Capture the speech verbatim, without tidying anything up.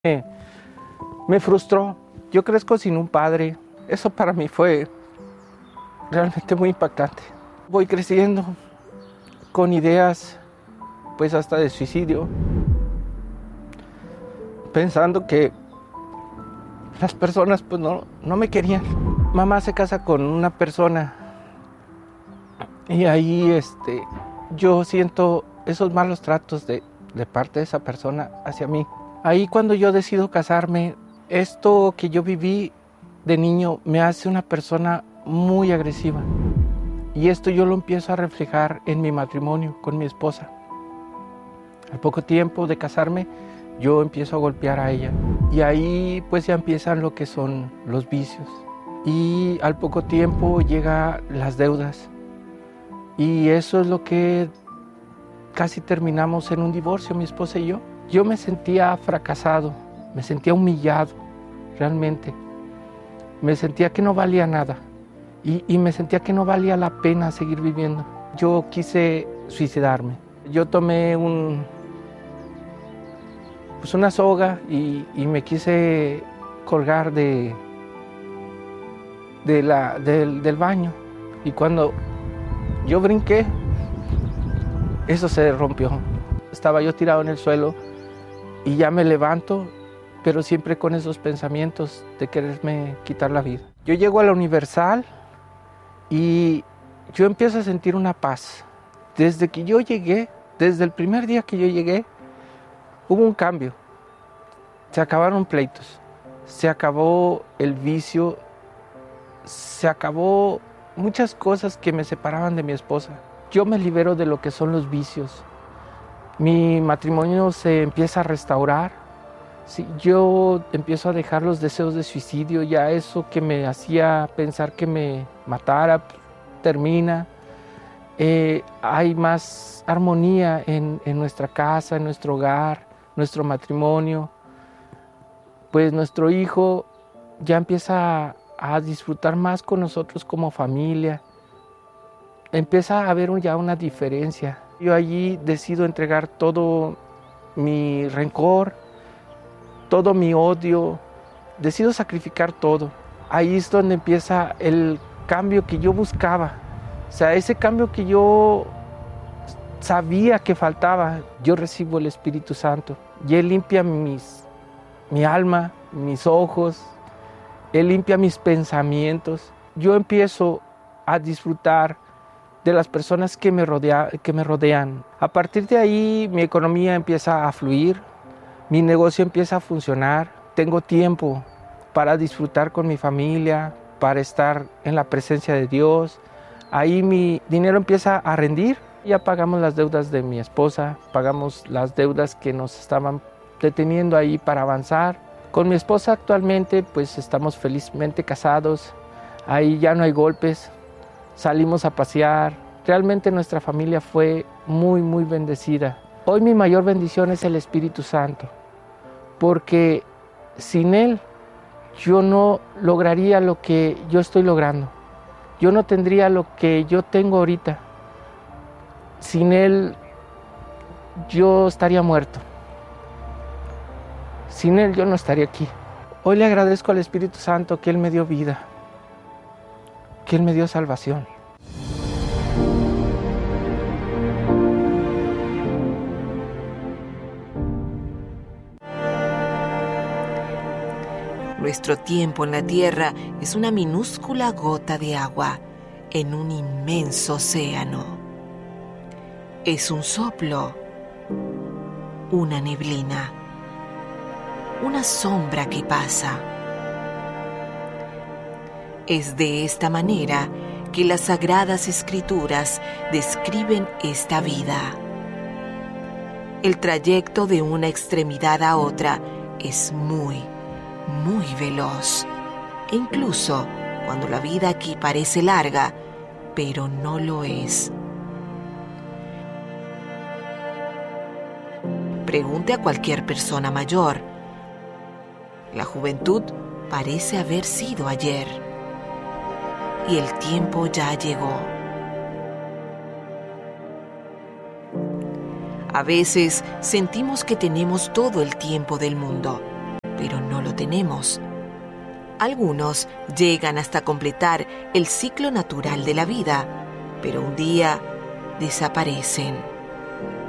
Me, me frustró. Yo crezco sin un padre. Eso para mí fue realmente muy impactante. Voy creciendo con ideas, pues hasta de suicidio, pensando que las personas pues no, no me querían. Mamá se casa con una persona y ahí este, yo siento esos malos tratos de, de parte de esa persona hacia mí. Ahí cuando yo decido casarme, esto que yo viví de niño me hace una persona muy agresiva. Y esto yo lo empiezo a reflejar en mi matrimonio con mi esposa. Al poco tiempo de casarme, yo empiezo a golpear a ella. Y ahí pues ya empiezan lo que son los vicios. Y al poco tiempo llegan las deudas. Y eso es lo que casi terminamos en un divorcio, mi esposa y yo. Yo me sentía fracasado, me sentía humillado, realmente. Me sentía que no valía nada y, y me sentía que no valía la pena seguir viviendo. Yo quise suicidarme. Yo tomé un, pues una soga y, y me quise colgar de, de la, del, del baño. Y cuando yo brinqué, eso se rompió. Estaba yo tirado en el suelo y ya me levanto, pero siempre con esos pensamientos de quererme quitar la vida. Yo llego a la Universal y yo empiezo a sentir una paz. Desde que yo llegué, desde el primer día que yo llegué, hubo un cambio. Se acabaron pleitos, se acabó el vicio, se acabó muchas cosas que me separaban de mi esposa. Yo me libero de lo que son los vicios. Mi matrimonio se empieza a restaurar. Sí, yo empiezo a dejar los deseos de suicidio, ya eso que me hacía pensar que me matara, termina. Eh, hay más armonía en, en nuestra casa, en nuestro hogar, nuestro matrimonio. Pues nuestro hijo ya empieza a, a disfrutar más con nosotros como familia. Empieza a haber ya una diferencia. Yo allí decido entregar todo mi rencor, todo mi odio, decido sacrificar todo. Ahí es donde empieza el cambio que yo buscaba. O sea, ese cambio que yo sabía que faltaba. Yo recibo el Espíritu Santo y Él limpia mis, mi alma, mis ojos, Él limpia mis pensamientos. Yo empiezo a disfrutar de las personas que me, rodea, que me rodean. A partir de ahí mi economía empieza a fluir, mi negocio empieza a funcionar, tengo tiempo para disfrutar con mi familia, para estar en la presencia de Dios. Ahí mi dinero empieza a rendir, ya pagamos las deudas de mi esposa, pagamos las deudas que nos estaban deteniendo ahí para avanzar. Con mi esposa actualmente pues estamos felizmente casados, ahí ya no hay golpes. Salimos a pasear, realmente nuestra familia fue muy, muy bendecida. Hoy mi mayor bendición es el Espíritu Santo, porque sin Él yo no lograría lo que yo estoy logrando. Yo no tendría lo que yo tengo ahorita. Sin Él yo estaría muerto. Sin Él yo no estaría aquí. Hoy le agradezco al Espíritu Santo que Él me dio vida, que Él me dio salvación. Nuestro tiempo en la tierra es una minúscula gota de agua en un inmenso océano. Es un soplo, una neblina, una sombra que pasa. Es de esta manera que las Sagradas Escrituras describen esta vida. El trayecto de una extremidad a otra es muy, muy veloz. E incluso cuando la vida aquí parece larga, pero no lo es. Pregunte a cualquier persona mayor. La juventud parece haber sido ayer. Y el tiempo ya llegó. A veces sentimos que tenemos todo el tiempo del mundo, pero no lo tenemos. Algunos llegan hasta completar el ciclo natural de la vida, pero un día desaparecen.